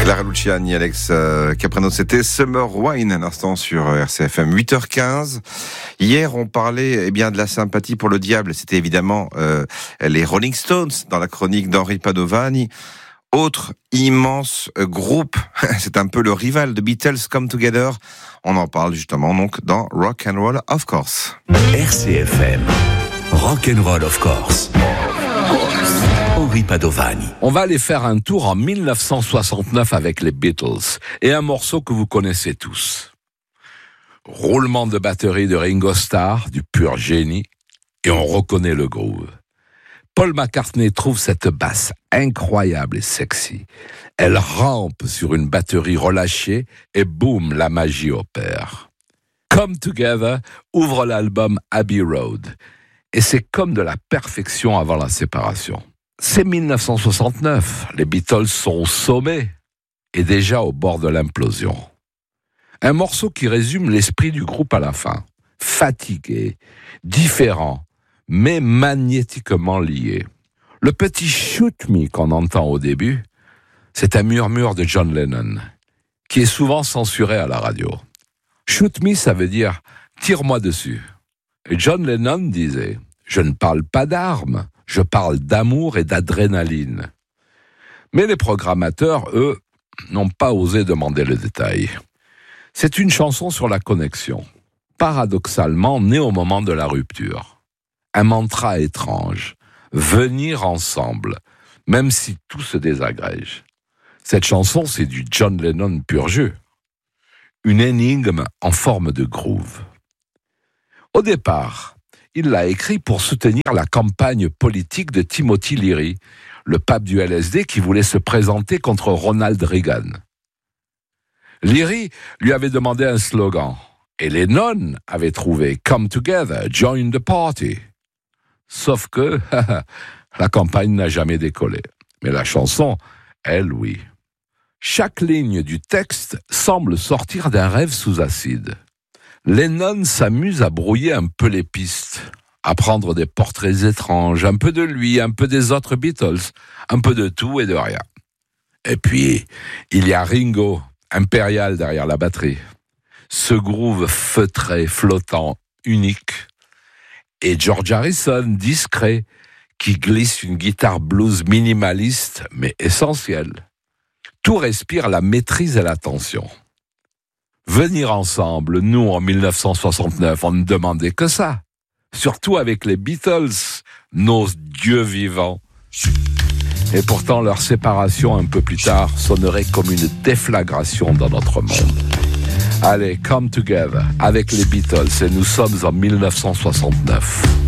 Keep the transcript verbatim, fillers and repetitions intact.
Clara Luciani, Alex euh, Caprano, c'était Summer Wine, un instant sur R C F M, huit heures quinze. Hier, on parlait eh bien de la sympathie pour le diable. C'était évidemment euh, les Rolling Stones dans la chronique d'Henri Padovani. Autre immense groupe, c'est un peu le rival de Beatles Come Together. On en parle justement donc dans Rock and Roll of Course. R C F M, Rock and Roll of Course. Henri Padovani. On va aller faire un tour en dix-neuf cent soixante-neuf avec les Beatles et un morceau que vous connaissez tous. Roulement de batterie de Ringo Starr, du pur génie, et on reconnaît le groove. Paul McCartney trouve cette basse incroyable et sexy. Elle rampe sur une batterie relâchée et boum, la magie opère. Come Together ouvre l'album Abbey Road. Et c'est comme de la perfection avant la séparation. C'est dix-neuf cent soixante-neuf, les Beatles sont au sommet et déjà au bord de l'implosion. Un morceau qui résume l'esprit du groupe à la fin. Fatigué, différent, mais magnétiquement lié. Le petit « Shoot Me » qu'on entend au début, c'est un murmure de John Lennon, qui est souvent censuré à la radio. « Shoot me », ça veut dire « tire-moi dessus ». Et John Lennon disait « Je ne parle pas d'armes, je parle d'amour et d'adrénaline ». Mais les programmateurs, eux, n'ont pas osé demander le détail. C'est une chanson sur la connexion, paradoxalement née au moment de la rupture. Un mantra étrange, venir ensemble, même si tout se désagrège. Cette chanson, c'est du John Lennon pur jus. Une énigme en forme de groove. Au départ, il l'a écrit pour soutenir la campagne politique de Timothy Leary, le pape du L S D qui voulait se présenter contre Ronald Reagan. Leary lui avait demandé un slogan, et Lennon avait trouvé « Come together, join the party ». Sauf que la campagne n'a jamais décollé. Mais la chanson, elle, oui. Chaque ligne du texte semble sortir d'un rêve sous acide. Lennon s'amuse à brouiller un peu les pistes, à prendre des portraits étranges, un peu de lui, un peu des autres Beatles, un peu de tout et de rien. Et puis, il y a Ringo, impérial derrière la batterie. Ce groove feutré, flottant, unique. Et George Harrison, discret, qui glisse une guitare blues minimaliste, mais essentielle. Tout respire la maîtrise et l'attention. Venir ensemble, nous, en dix-neuf cent soixante-neuf, on ne demandait que ça. Surtout avec les Beatles, nos dieux vivants. Et pourtant, leur séparation un peu plus tard sonnerait comme une déflagration dans notre monde. Allez, Come Together avec les Beatles et nous sommes en dix-neuf cent soixante-neuf.